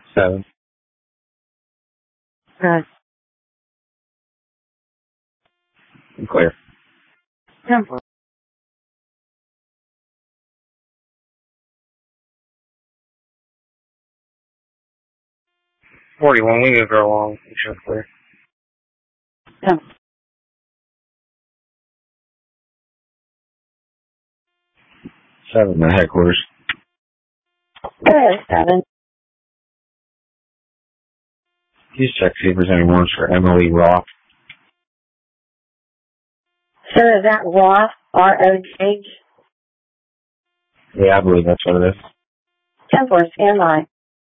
7. Clear. 10-4. $41, we move her along. Sure, clear. 10. 7 at headquarters. 7. Please check see if there's any warrants for Emily Roth. Sir, is that Roth? R-O-J? Yeah, I believe that's what it is. 10-4, stand by.